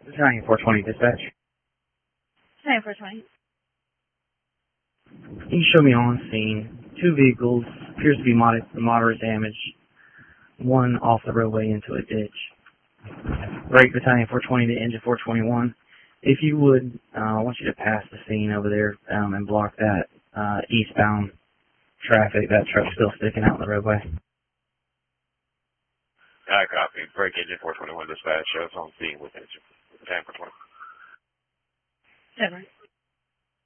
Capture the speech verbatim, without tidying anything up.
Battalion four twenty dispatch. Battalion four twenty. Can you show me on scene? Two vehicles, appears to be moderate, moderate damage. One off the roadway into a ditch. Break Battalion four twenty to engine four twenty-one. If you would, uh, I want you to pass the scene over there um, and block that uh, eastbound traffic. That truck's still sticking out in the roadway. I copy. Break engine four twenty-one dispatch. Shows on scene with engine. Battalion four twenty. Seven.